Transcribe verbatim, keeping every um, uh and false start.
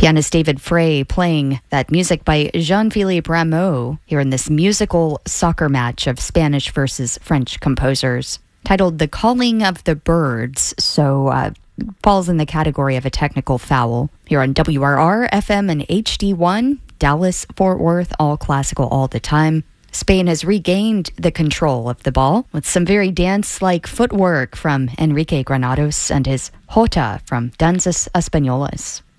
Pianist David Frey playing that music by Jean-Philippe Rameau here in this musical soccer match of Spanish versus French composers, titled The Calling of the Birds, so uh, falls in the category of a technical foul. Here on W R R, F M and H D one, Dallas, Fort Worth, all classical all the time. Spain has regained the control of the ball with some very dance-like footwork from Enrique Granados and his Jota from Danzas Españolas.